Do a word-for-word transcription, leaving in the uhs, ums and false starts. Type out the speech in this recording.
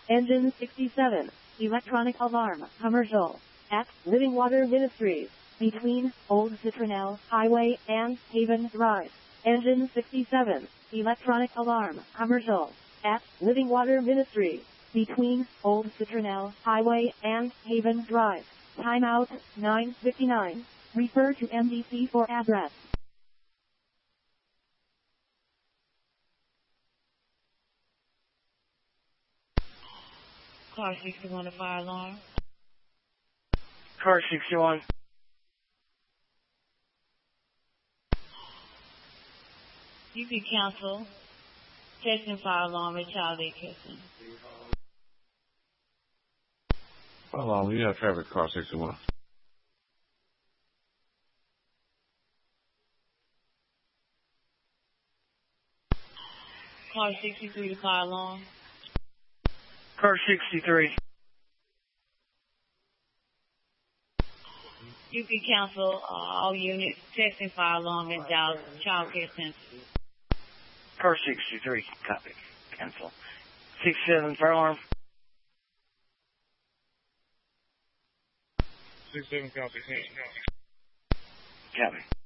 Engine sixty-seven, electronic alarm, commercial, at Living Water Ministries, between Old Citronelle Highway and Haven Drive. Engine sixty-seven, electronic alarm, commercial, at Living Water Ministries, between Old Citronelle Highway and Haven Drive. Timeout, nine fifty-nine. Refer to M D C for address. Car sixty-one, a fire alarm. Car sixty-one. You can cancel testing fire alarm at Charlie Kitchen. Hold on, you have traffic, car sixty-one. Car sixty-three, the fire alarm. Car sixty-three. You can cancel uh, all units testing fire alarm at Dallas Child Care Center. Car sixty-three, copy. Cancel. sixty-seven, fire alarm. six seven, copy. Copy.